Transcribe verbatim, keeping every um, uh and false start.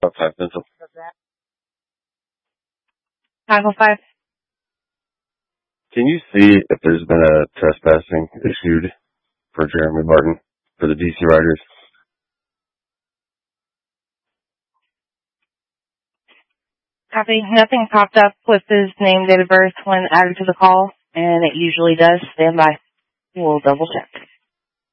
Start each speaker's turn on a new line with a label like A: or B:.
A: five Central.
B: five oh five.
A: Can you see if there's been a trespassing issued for Jeremy Barton for the D C Riders?
B: Copy. Nothing popped up with his name, date of birth when added to the call, and it usually does. Stand by. We'll double check.